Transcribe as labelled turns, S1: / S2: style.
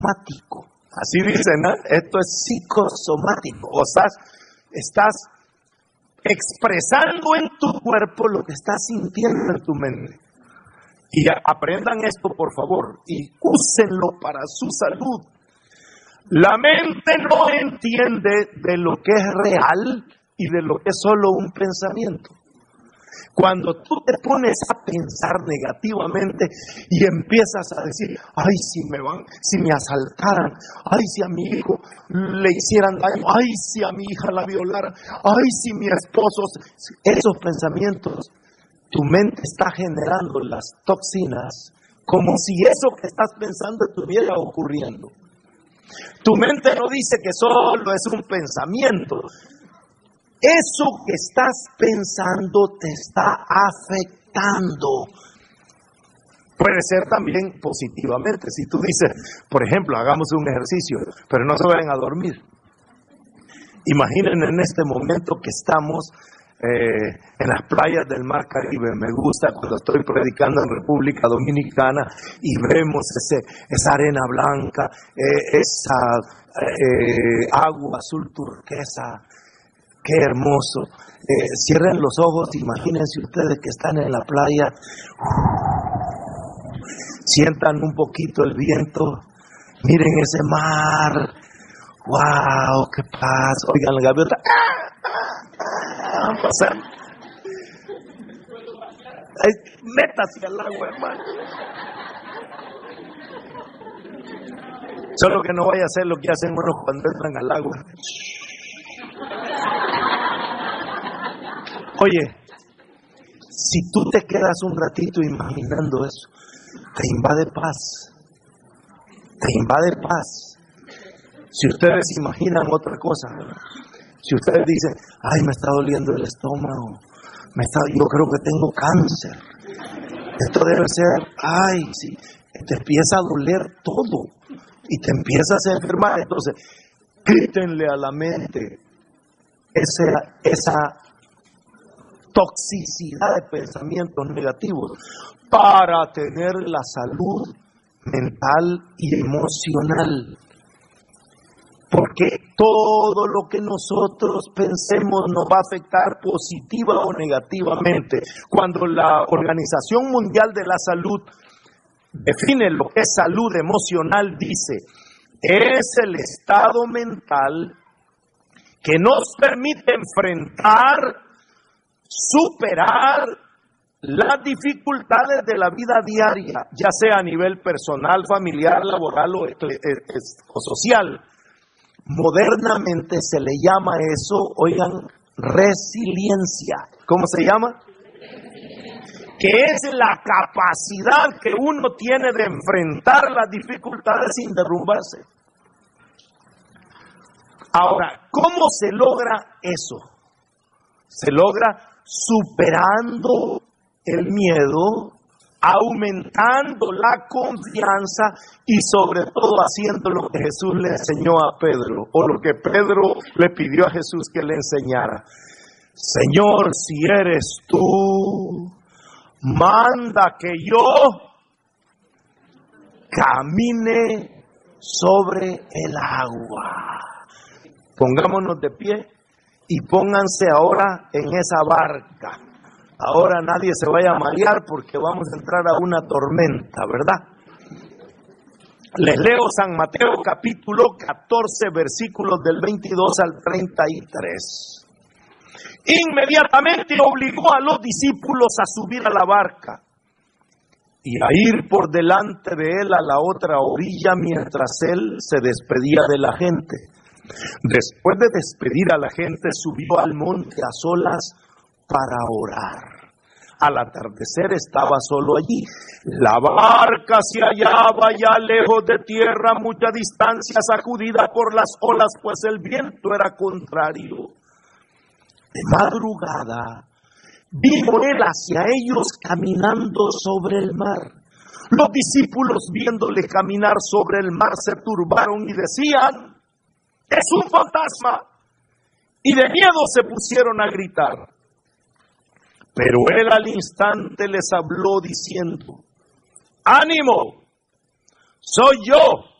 S1: psicosomático. Así dicen, ¿no? Esto es psicosomático. O sea, estás expresando en tu cuerpo lo que estás sintiendo en tu mente. Y aprendan esto, por favor, y úsenlo para su salud. La mente no entiende de lo que es real y de lo que es solo un pensamiento. Cuando tú te pones a pensar negativamente y empiezas a decir, ay, si me asaltaran, ay, si a mi hijo le hicieran daño, ay, si a mi hija la violaran, ay, si mi esposo, esos pensamientos, tu mente está generando las toxinas como si eso que estás pensando estuviera ocurriendo. Tu mente no dice que solo es un pensamiento. Eso que estás pensando te está afectando. Puede ser también positivamente. Si tú dices, por ejemplo, hagamos un ejercicio, pero no se vayan a dormir. Imaginen en este momento que estamos en las playas del Mar Caribe. Me gusta cuando estoy predicando en República Dominicana y vemos esa arena blanca, esa agua azul turquesa. Qué hermoso. Cierren los ojos, imagínense ustedes que están en la playa. Sientan un poquito el viento. Miren ese mar. ¡Wow! ¡Qué paz! Oigan la gaviota. Van a pasar. Métase al agua, hermano. Solo que no vaya a hacer lo que hacen unos cuando entran al agua. Oye, si tú te quedas un ratito imaginando eso, te invade paz. Te invade paz. Si ustedes imaginan otra cosa, si ustedes dicen, ay, me está doliendo el estómago, yo creo que tengo cáncer, esto debe ser, ay, sí, te empieza a doler todo y te empiezas a enfermar. Entonces, quítenle a la mente esa toxicidad de pensamientos negativos para tener la salud mental y emocional. Porque todo lo que nosotros pensemos nos va a afectar positiva o negativamente. Cuando la Organización Mundial de la Salud define lo que es salud emocional, dice, es el estado mental que nos permite enfrentar, superar las dificultades de la vida diaria, ya sea a nivel personal, familiar, laboral o social. Modernamente se le llama eso, oigan, resiliencia. ¿Cómo se llama? Que es la capacidad que uno tiene de enfrentar las dificultades sin derrumbarse. Ahora, ¿cómo se logra eso? Se logra superando el miedo, aumentando la confianza y sobre todo haciendo lo que Jesús le enseñó a Pedro, o lo que Pedro le pidió a Jesús que le enseñara. Señor, si eres tú, manda que yo camine sobre el agua. Pongámonos de pie y pónganse ahora en esa barca. Ahora nadie se vaya a marear porque vamos a entrar a una tormenta, ¿verdad? Les leo San Mateo capítulo 14, versículos del 22 al 33. Inmediatamente obligó a los discípulos a subir a la barca y a ir por delante de él a la otra orilla mientras él se despedía de la gente. Después de despedir a la gente, subió al monte a solas para orar. Al atardecer estaba solo allí. La barca se hallaba ya lejos de tierra, a mucha distancia, sacudida por las olas, pues el viento era contrario. De madrugada vino él hacia ellos caminando sobre el mar. Los discípulos, viéndole caminar sobre el mar, se turbaron y decían: ¡es un fantasma! Y de miedo se pusieron a gritar. Pero él al instante les habló diciendo: ¡ánimo! ¡Soy yo!